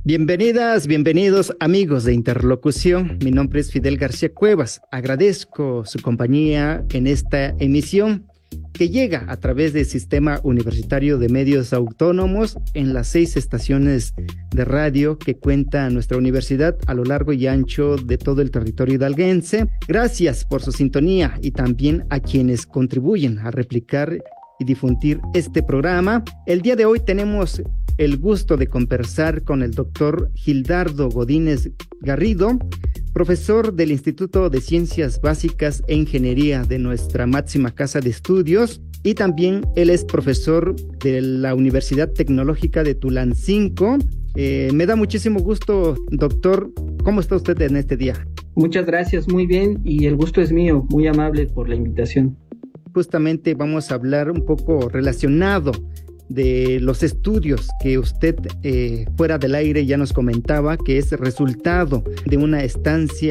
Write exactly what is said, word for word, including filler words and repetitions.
Bienvenidas, bienvenidos amigos de Interlocución. Mi nombre es Fidel García Cuevas. Agradezco su compañía en esta emisión que llega a través del Sistema Universitario de Medios Autónomos en las seis estaciones de radio que cuenta nuestra universidad a lo largo y ancho de todo el territorio hidalguense. Gracias por su sintonía y también a quienes contribuyen a replicar y difundir este programa. El día de hoy tenemos el gusto de conversar con el doctor Gildardo Godínez Garrido, profesor del Instituto de Ciencias Básicas e Ingeniería de nuestra máxima casa de estudios, y también él es profesor de la Universidad Tecnológica de Tulancingo. Eh, me da muchísimo gusto, doctor. ¿Cómo está usted en este día? Muchas gracias, muy bien, y el gusto es mío. Muy amable por la invitación. Justamente vamos a hablar un poco relacionado de los estudios que usted eh, fuera del aire ya nos comentaba que es resultado de una estancia